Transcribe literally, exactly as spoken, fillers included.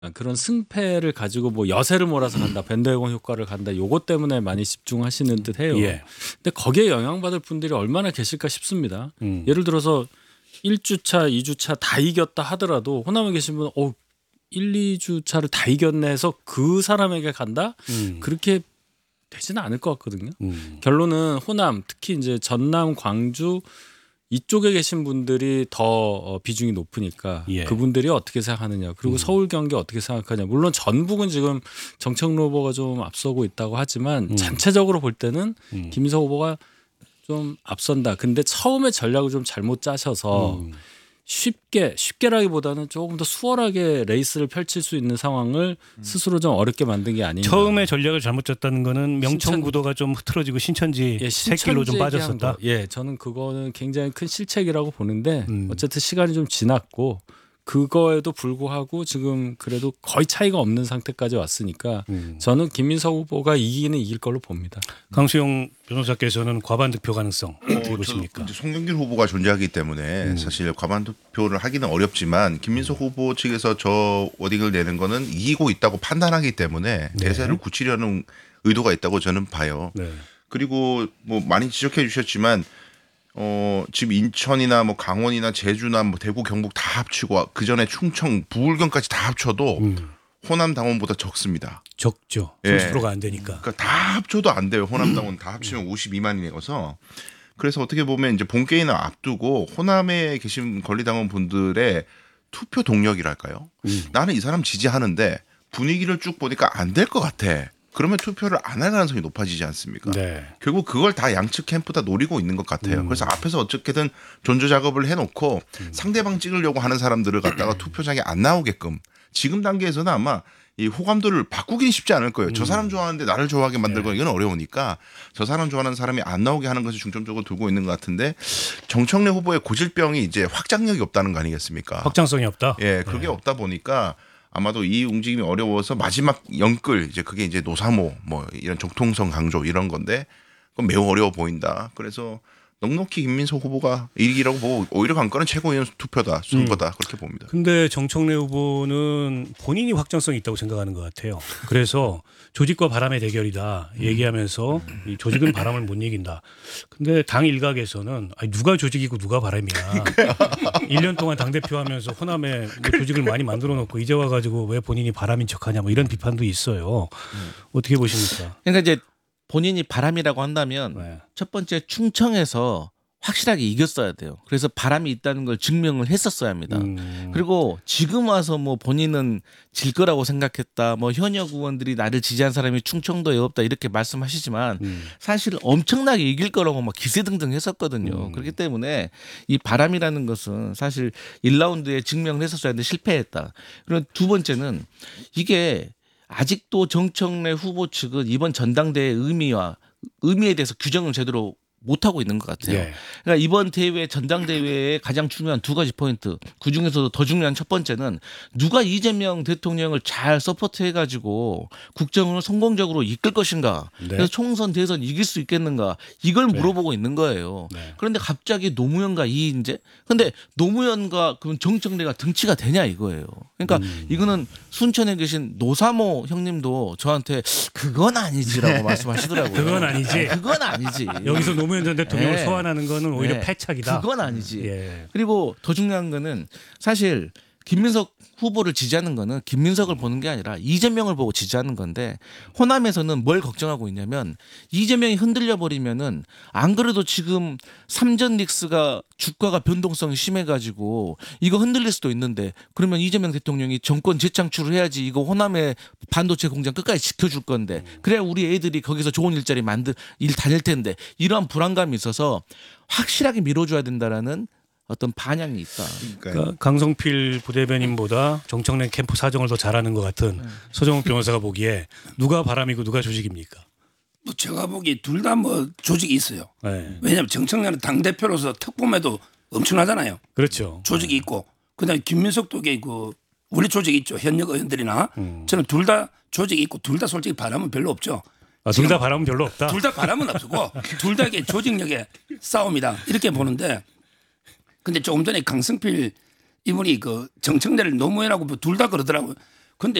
그런 승패를 가지고 뭐 여세를 몰아서 간다, 밴드웨건 효과를 간다, 요것 때문에 많이 집중하시는 듯해요. 예. 근데 거기에 영향받을 분들이 얼마나 계실까 싶습니다. 음. 예를 들어서 일 주차, 이 주차 다 이겼다 하더라도 호남에 계신 분은 어, 일, 이 주차를 다 이겼네 해서 그 사람에게 간다? 음. 그렇게 되지는 않을 것 같거든요. 음. 결론은 호남, 특히 이제 전남, 광주 이쪽에 계신 분들이 더 비중이 높으니까 예. 그분들이 어떻게 생각하느냐. 그리고 음. 서울 경기 어떻게 생각하냐. 물론 전북은 지금 정청래 후보가 좀 앞서고 있다고 하지만 음. 전체적으로 볼 때는 음. 김민석 후보가 좀 앞선다. 근데 처음에 전략을 좀 잘못 짜셔서 음. 쉽게 쉽게라기보다는 조금 더 수월하게 레이스를 펼칠 수 있는 상황을 스스로 좀 어렵게 만든 게 아닌가. 처음에 전략을 잘못 짰다는 거는 명청 신천- 구도가 좀 흐트러지고 신천지 예, 새길로 좀 신천지 얘기한 빠졌었다. 거. 예, 저는 그거는 굉장히 큰 실책이라고 보는데 음. 어쨌든 시간이 좀 지났고 그거에도 불구하고 지금 그래도 거의 차이가 없는 상태까지 왔으니까 음. 저는 김민석 후보가 이기는 이길 걸로 봅니다. 강수영 변호사께서는 과반 득표 가능성 어떻게 어, 보십니까? 저 이제 송영길 후보가 존재하기 때문에 음. 사실 과반 투표를 하기는 어렵지만 김민석 후보 측에서 저 워딩을 내는 거는 이기고 있다고 판단하기 때문에 네. 대세를 굳히려는 의도가 있다고 저는 봐요. 네. 그리고 뭐 많이 지적해 주셨지만 어 지금 인천이나 뭐 강원이나 제주나 뭐 대구 경북 다 합치고 그 전에 충청 부울경까지 다 합쳐도 음. 호남 당원보다 적습니다. 적죠. 예. 삼십 퍼센트가 안 되니까. 그러니까 다 합쳐도 안 돼요. 호남 당원 다 합치면 오십이만이어서 그래서 어떻게 보면 이제 본 게임을 앞두고 호남에 계신 권리당원 분들의 투표 동력이랄까요? 음. 나는 이 사람 지지하는데 분위기를 쭉 보니까 안 될 것 같아. 그러면 투표를 안 할 가능성이 높아지지 않습니까? 네. 결국 그걸 다 양측 캠프 다 노리고 있는 것 같아요. 음. 그래서 앞에서 어떻게든 존재 작업을 해놓고 상대방 찍으려고 하는 사람들을 갖다가 투표장에 안 나오게끔 지금 단계에서는 아마 이 호감도를 바꾸긴 쉽지 않을 거예요. 저 사람 좋아하는데 나를 좋아하게 만들고 이건 어려우니까 저 사람 좋아하는 사람이 안 나오게 하는 것을 중점적으로 두고 있는 것 같은데 정청래 후보의 고질병이 이제 확장력이 없다는 거 아니겠습니까? 확장성이 없다. 예, 그게 네. 없다 보니까 아마도 이 움직임이 어려워서 마지막 영끌 이제 그게 이제 노사모 뭐 이런 정통성 강조 이런 건데 그건 매우 어려워 보인다. 그래서 넉넉히 김민석 후보가 이기라고 보고 오히려 관건은 최고위원 투표다, 선거다 음. 그렇게 봅니다. 근데 정청래 후보는 본인이 확장성이 있다고 생각하는 것 같아요. 그래서 조직과 바람의 대결이다 얘기하면서 이 조직은 바람을 못 이긴다. 근데 당 일각에서는 아니 누가 조직이고 누가 바람이야. 일 년 동안 당대표 하면서 호남에 뭐 조직을 많이 만들어 놓고 이제 와가지고 왜 본인이 바람인 척하냐 뭐 이런 비판도 있어요. 어떻게 보십니까? 그러니까 이제 본인이 바람이라고 한다면 네. 첫 번째 충청에서 확실하게 이겼어야 돼요. 그래서 바람이 있다는 걸 증명을 했었어야 합니다. 음. 그리고 지금 와서 뭐 본인은 질 거라고 생각했다. 뭐 현역 의원들이 나를 지지한 사람이 충청도에 없다 이렇게 말씀하시지만 음. 사실 엄청나게 이길 거라고 막 기세등등 했었거든요. 음. 그렇기 때문에 이 바람이라는 것은 사실 일 라운드에 증명을 했었어야 했는데 실패했다. 그리고 두 번째는 이게 아직도 정청래 후보 측은 이번 전당대회 의미와 의미에 대해서 규정을 제대로 못하고 있는 것 같아요. 예. 그러니까 이번 대회 전당대회의 가장 중요한 두 가지 포인트 그중에서도 더 중요한 첫 번째는 누가 이재명 대통령을 잘 서포트해가지고 국정을 성공적으로 이끌 것인가. 네. 그래서 총선 대선 이길 수 있겠는가 이걸 네. 물어보고 있는 거예요. 네. 그런데 갑자기 노무현과 이인재 근데 노무현과 그럼 정청래가 등치가 되냐 이거예요. 그러니까 음. 이거는 순천에 계신 노사모 형님도 저한테 그건 아니지라고 말씀하시더라고요. 그건 아니지. 그건 아니지. 여기서 노무현 전 대통령을 네. 소환하는 거는 오히려 네. 패착이다. 그건 아니지. 예. 그리고 더 중요한 거는 사실 김민석 후보를 지지하는 거는 김민석을 보는 게 아니라 이재명을 보고 지지하는 건데 호남에서는 뭘 걱정하고 있냐면 이재명이 흔들려 버리면은 안 그래도 지금 삼전 릭스가 주가가 변동성이 심해가지고 이거 흔들릴 수도 있는데 그러면 이재명 대통령이 정권 재창출을 해야지 이거 호남의 반도체 공장 끝까지 지켜줄 건데 그래야 우리 애들이 거기서 좋은 일자리 만들 일 다닐 텐데 이러한 불안감이 있어서 확실하게 밀어줘야 된다라는 어떤 반향이 있다. 그러니까 강성필 부대변인보다 정청래 캠프 사정을 더 잘하는 것 같은 서정욱 변호사가 보기에 누가 바람이고 누가 조직입니까? 뭐 제가 보기 둘 다 뭐 조직이 있어요. 네. 왜냐하면 정청래는 당 대표로서 특보에도 엄청나잖아요. 그렇죠. 조직이 있고 그다음에 김민석도 그 우리 조직이 있죠. 현역 의원들이나 음. 저는 둘 다 조직이 있고 둘 다 솔직히 바람은 별로 없죠. 아, 둘 다 바람은 별로 없다. 둘 다 바람은 없고 둘 다 이게 조직력의 싸움이다 이렇게 보는데 근데 조금 전에 강승필 이분이 그 정청래를 노무현하고 둘 다 그러더라고요.